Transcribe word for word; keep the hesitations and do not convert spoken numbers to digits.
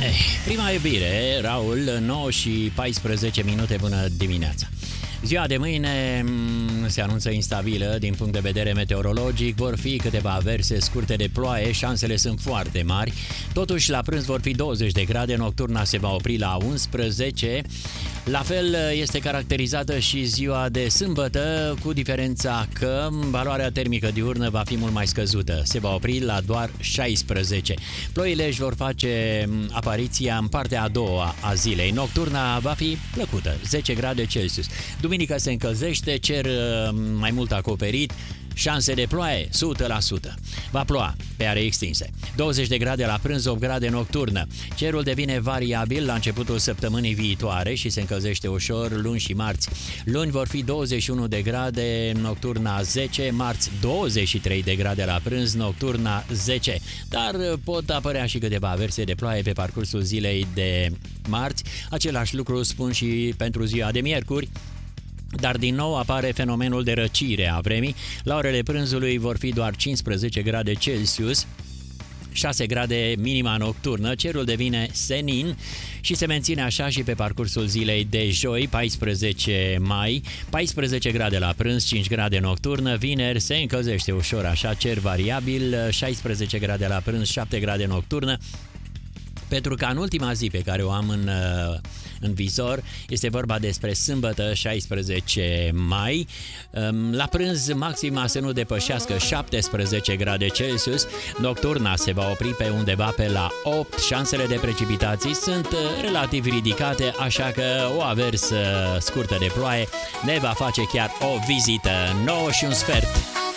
Prima iubire, Raul, nouă și paisprezece minute, bună dimineața. Ziua de mâine se anunță instabilă din punct de vedere meteorologic, vor fi câteva averse scurte de ploaie, șansele sunt foarte mari. Totuși, la prânz vor fi douăzeci de grade, nocturna se va opri la unsprezece. La fel este caracterizată și ziua de sâmbătă, cu diferența că valoarea termică diurnă va fi mult mai scăzută, se va opri la doar șaisprezece. Ploile își vor face apariția în partea a doua a zilei. Nocturna va fi plăcută, zece grade Celsius. Duminică se încălzește, cer mai mult acoperit, șanse de ploaie o sută la sută. Va ploua pe are extinse. douăzeci de grade la prânz, opt grade nocturnă. Cerul devine variabil la începutul săptămânii viitoare și se încălzește ușor luni și marți. Luni vor fi douăzeci și unu de grade, nocturna zece, marți douăzeci și trei de grade la prânz, nocturna zece. Dar pot apărea și câteva averse de ploaie pe parcursul zilei de marți. Același lucru spun și pentru ziua de miercuri. Dar din nou apare fenomenul de răcire a vremii. La orele prânzului vor fi doar cincisprezece grade Celsius, șase grade minima nocturnă, cerul devine senin și se menține așa și pe parcursul zilei de joi, paisprezece mai, paisprezece grade la prânz, cinci grade nocturnă, vineri se încălzește ușor așa, cer variabil, șaisprezece grade la prânz, șapte grade nocturnă. Pentru că în ultima zi pe care o am în, în vizor este vorba despre sâmbătă, șaisprezece mai. La prânz maxima să nu depășească șaptesprezece grade Celsius, nocturna se va opri pe undeva pe la opt, șansele de precipitații sunt relativ ridicate, așa că o aversă scurtă de ploaie ne va face chiar o vizită. nouă și un sfert.